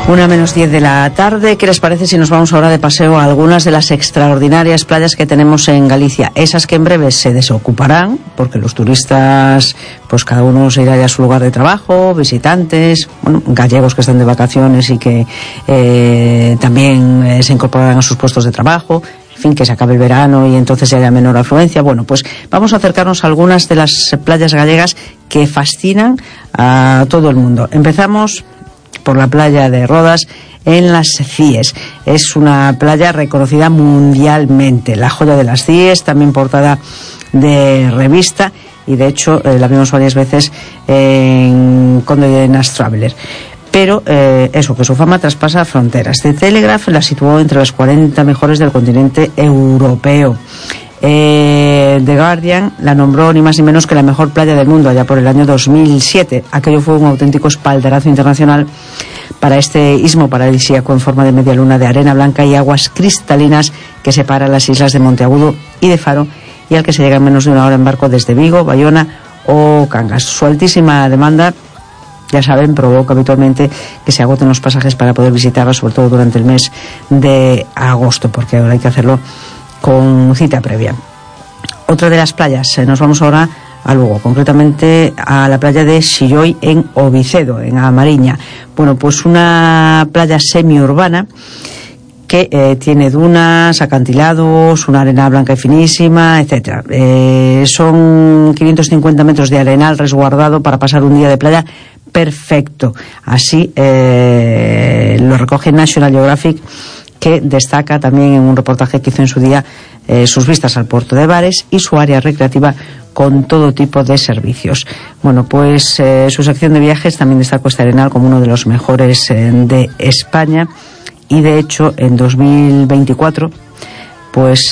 1:10 de la tarde. ¿Qué les parece si nos vamos ahora de paseo a algunas de las extraordinarias playas que tenemos en Galicia? Esas que en breve se desocuparán, porque los turistas, pues cada uno se irá ya a su lugar de trabajo, visitantes, bueno, gallegos que están de vacaciones y que también se incorporarán a sus puestos de trabajo. En fin, que se acabe el verano y entonces haya menor afluencia. Bueno, pues vamos a acercarnos a algunas de las playas gallegas que fascinan a todo el mundo. Empezamos por la playa de Rodas, en las Cíes. Es una playa reconocida mundialmente, la joya de las Cíes, también portada de revista, y de hecho la vimos varias veces en Condé Nast Traveler. Pero eso, que su fama traspasa fronteras. The Telegraph la situó entre las 40 mejores del continente europeo. The Guardian la nombró ni más ni menos que la mejor playa del mundo allá por el año 2007. Aquello fue un auténtico espaldarazo internacional para este istmo paradisíaco en forma de media luna de arena blanca y aguas cristalinas que separa las islas de Monteagudo y de Faro, y al que se llega en menos de una hora en barco desde Vigo, Bayona o Cangas. Su altísima demanda, ya saben, provoca habitualmente que se agoten los pasajes para poder visitarla, sobre todo durante el mes de agosto, porque ahora hay que hacerlo con cita previa. Otra de las playas, nos vamos ahora a Lugo, concretamente a la playa de Xilloy en Ovicedo, en A Mariña. Bueno, pues una playa semiurbana que tiene dunas, acantilados, una arena blanca y finísima, etcétera. Son 550 metros de arenal resguardado para pasar un día de playa perfecto. Así lo recoge National Geographic, que destaca también en un reportaje que hizo en su día sus vistas al puerto de Bares y su área recreativa con todo tipo de servicios. Bueno, pues su sección de viajes también destacó este arenal como uno de los mejores de España, y de hecho en 2024 pues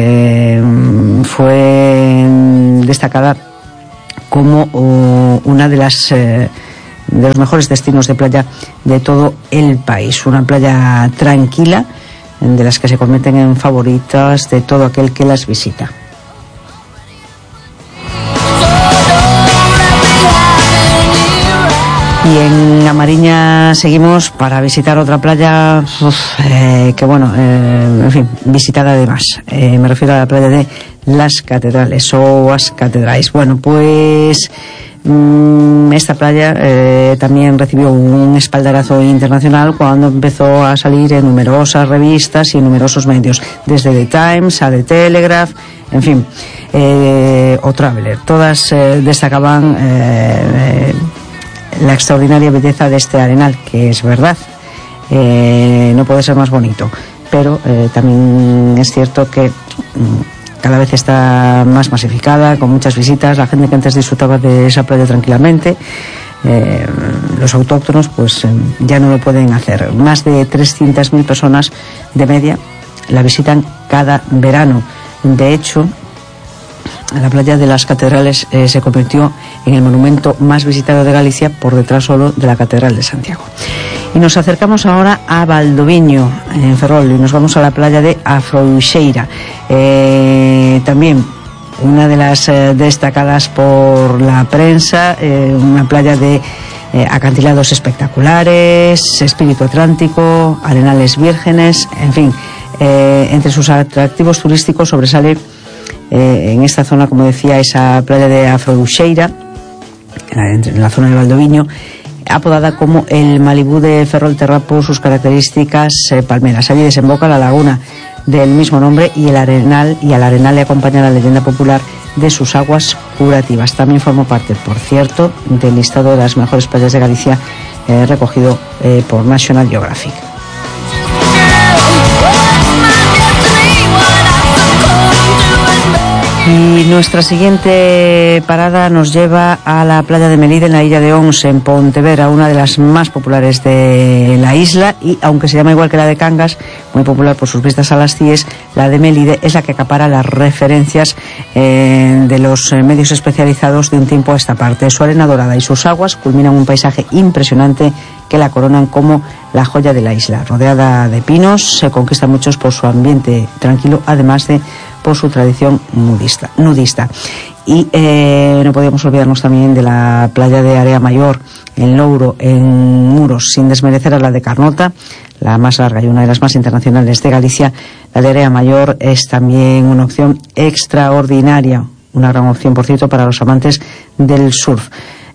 fue destacada como una de los mejores destinos de playa de todo el país. Una playa tranquila, de las que se convierten en favoritas de todo aquel que las visita. Y en La Mariña seguimos para visitar otra playa que, bueno, en fin, visitada además. Me refiero a la playa de Las Catedrales o As Catedrais. Bueno, pues esta playa también recibió un espaldarazo internacional cuando empezó a salir en numerosas revistas y en numerosos medios, desde The Times a The Telegraph, en fin, o Traveler. Todas destacaban la extraordinaria belleza de este arenal, que es verdad, no puede ser más bonito, pero también es cierto que cada vez está más masificada, con muchas visitas. La gente que antes disfrutaba de esa playa tranquilamente, los autóctonos, pues ya no lo pueden hacer. Más de 300.000 personas de media la visitan cada verano. De hecho, la playa de Las Catedrales se convirtió en el monumento más visitado de Galicia, por detrás solo de la Catedral de Santiago. Y nos acercamos ahora a Valdoviño, en Ferrol, y nos vamos a la playa de Afrouxeira. También una de las destacadas por la prensa, una playa de acantilados espectaculares, espíritu atlántico, arenales vírgenes, en fin, entre sus atractivos turísticos sobresale en esta zona, como decía, esa playa de Afrouxeira, en la zona de Valdoviño, apodada como el Malibú de Ferrolterra por sus características palmeras. Allí desemboca la laguna del mismo nombre y al arenal le acompaña la leyenda popular de sus aguas curativas. También formó parte, por cierto, del listado de las mejores playas de Galicia recogido por National Geographic. Y nuestra siguiente parada nos lleva a la playa de Melide, en la Illa de Ons, en Pontevedra, una de las más populares de la isla, y aunque se llama igual que la de Cangas, muy popular por sus vistas a las Cíes, la de Melide es la que acapara las referencias de los medios especializados de un tiempo a esta parte. Su arena dorada y sus aguas culminan un paisaje impresionante que la coronan como la joya de la isla. Rodeada de pinos, se conquista a muchos por su ambiente tranquilo, además de por su tradición nudista. Y no podíamos olvidarnos también de la playa de Area Mayor, en Louro, en Muros, sin desmerecer a la de Carnota, la más larga y una de las más internacionales de Galicia. La de Area Mayor es también una opción extraordinaria, una gran opción, por cierto, para los amantes del surf.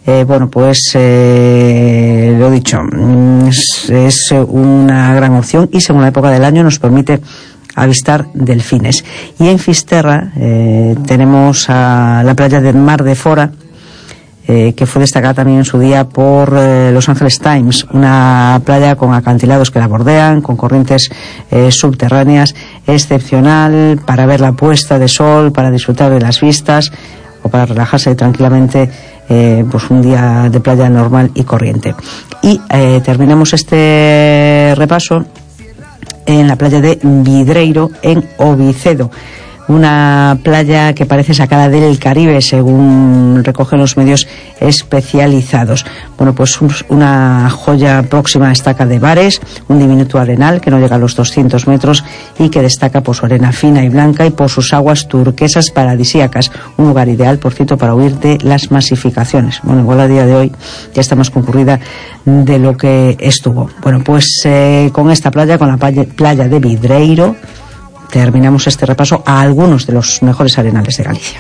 Lo dicho, es una gran opción y según la época del año nos permite avistar delfines. Y en Fisterra tenemos a la playa del Mar de Fora, que fue destacada también en su día por Los Angeles Times, una playa con acantilados que la bordean, con corrientes subterráneas, excepcional para ver la puesta de sol, para disfrutar de las vistas o para relajarse tranquilamente, pues un día de playa normal y corriente. Y terminamos este repaso en la playa de Vidreiro, en Ovicedo, una playa que parece sacada del Caribe, según recogen los medios especializados. Bueno, pues una joya próxima a Estaca de Bares, un diminuto arenal que no llega a los 200 metros y que destaca por su arena fina y blanca y por sus aguas turquesas paradisíacas. Un lugar ideal, por cierto, para huir de las masificaciones. Bueno, igual a día de hoy ya está más concurrida de lo que estuvo. Bueno, pues con esta playa, con la playa de Vidreiro, terminamos este repaso a algunos de los mejores arenales de Galicia.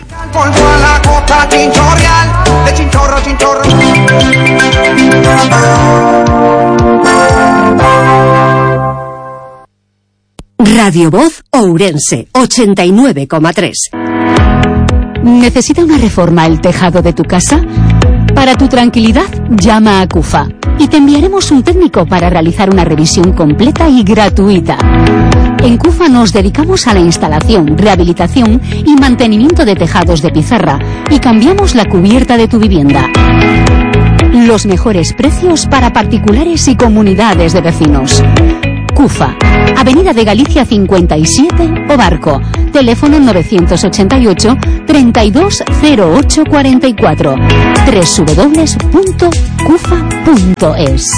Radio Voz Ourense 89,3. ¿Necesita una reforma el tejado de tu casa? Para tu tranquilidad, llama a CUFA y te enviaremos un técnico para realizar una revisión completa y gratuita. En CUFA nos dedicamos a la instalación, rehabilitación y mantenimiento de tejados de pizarra y cambiamos la cubierta de tu vivienda. Los mejores precios para particulares y comunidades de vecinos. CUFA, Avenida de Galicia 57, Obarco, teléfono 988 320844, www.cufa.es.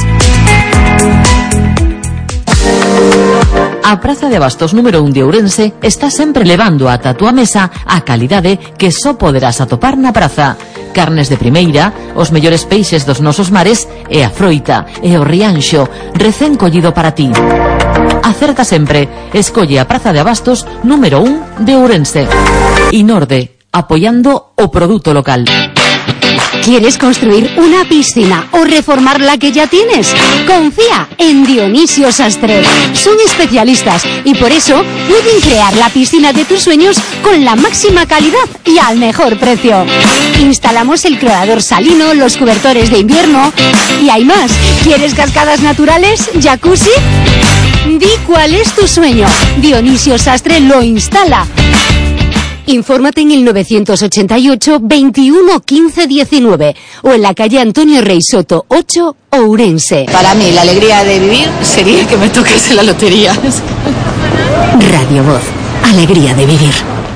A Praza de Abastos número 1 de Ourense está sempre levando ata a túa mesa a calidade que só poderás atopar na praza. Carnes de primeira, os mellores peixes dos nosos mares e a froita e o rianxo recén collido para ti. Acerta sempre, escolle a Praza de Abastos número 1 de Ourense. Inorde, apoyando o produto local. ¿Quieres construir una piscina o reformar la que ya tienes? Confía en Dionisio Sastre. Son especialistas y por eso pueden crear la piscina de tus sueños con la máxima calidad y al mejor precio. Instalamos el clorador salino, los cobertores de invierno y hay más. ¿Quieres cascadas naturales? ¿Jacuzzi? Di cuál es tu sueño. Dionisio Sastre lo instala. Infórmate en el 988 21 15 19 o en la calle Antonio Rey Soto 8, Ourense. Para mí la alegría de vivir sería que me tocase la lotería. Radio Voz, alegría de vivir.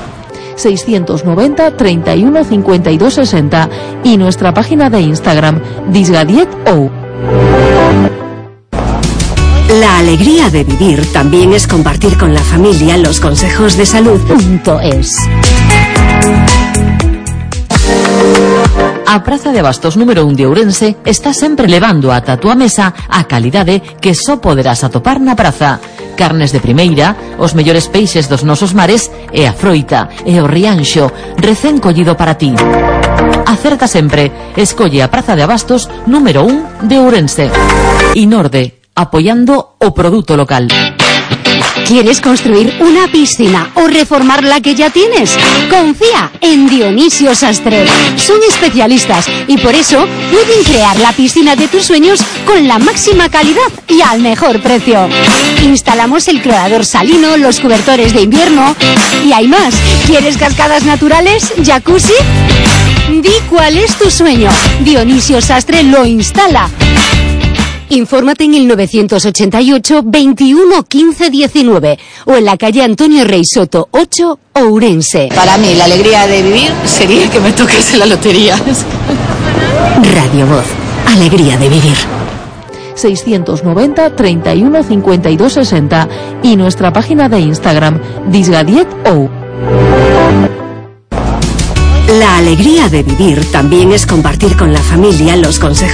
690 31 52 60 y nuestra página de Instagram disgadiet.ou. La alegría de vivir también es compartir con la familia los consejos de salud.es. A Praza de Abastos número 1 de Ourense está sempre levando ata a túa mesa a calidade que só poderás atopar na praza. Carnes de primeira, os mellores peixes dos nosos mares e a froita e o rianxo recén collido para ti. Acerta sempre, escolle a Praza de Abastos número 1 de Ourense. Inorde, apoyando o produto local. ¿Quieres construir una piscina o reformar la que ya tienes? Confía en Dionisio Sastre. Son especialistas y por eso pueden crear la piscina de tus sueños con la máxima calidad y al mejor precio. Instalamos el clorador salino, los cobertores de invierno y hay más. ¿Quieres cascadas naturales? ¿Jacuzzi? Di cuál es tu sueño. Dionisio Sastre lo instala. Infórmate en el 988 21 15 19 o en la calle Antonio Rey Soto 8, Ourense. Para mí la alegría de vivir sería que me tocase la lotería. Radio Voz, alegría de vivir. 690 31 52 60 y nuestra página de Instagram disgadiet.ou. alegría de vivir también es compartir con la familia los consejos